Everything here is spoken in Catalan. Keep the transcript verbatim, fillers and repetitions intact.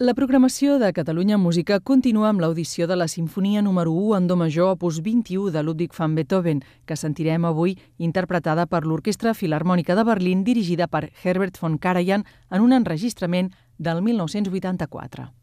La programació de Catalunya Música continua amb l'audició de la Simfonia número u en do major opus vint-i-u de Ludwig van Beethoven, que sentirem avui interpretada per l'Orquestra Filharmònica de Berlín dirigida per Herbert von Karajan en un enregistrament del mil nou-cents vuitanta-quatre.